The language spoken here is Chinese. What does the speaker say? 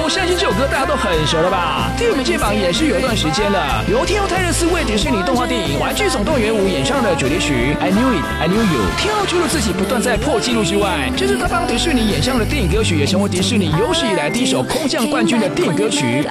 我相信这首歌大家都很熟了吧？第5名进榜也是有一段时间了，由天后泰勒斯为迪士尼动画电影《玩具总动员5》演唱的主题曲《I Knew It, I Knew You》。天后除了自己不断在破纪录之外，这次他帮迪士尼演唱的电影歌曲也成为迪士尼有史以来第一首空降冠军的电影歌曲。